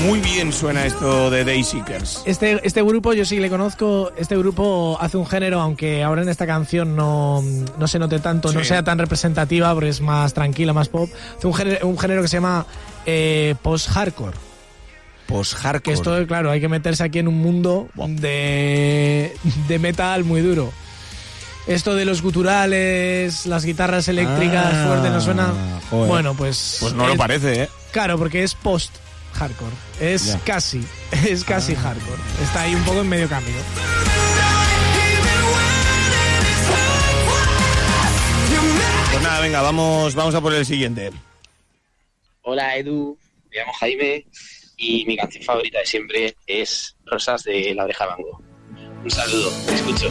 Muy bien suena esto de Dayseekers. Este grupo yo sí le conozco. Este grupo hace un género, aunque ahora en esta canción no se note tanto, no sea tan representativa porque es más tranquila, más pop. Hace un género que se llama post-hardcore. Post-hardcore. Que esto, claro, hay que meterse aquí en un mundo de metal muy duro. Esto de los guturales, las guitarras eléctricas fuertes, ¿no suena? Joder. Bueno, pues no lo parece, ¿eh? Claro, porque es post-hardcore. Es casi hardcore. Está ahí un poco en medio camino. Pues nada, venga, vamos a por el siguiente. Hola Edu, me llamo Jaime y mi canción favorita de siempre es Rosas de La Oreja de Van Gogh. Un saludo, te escucho.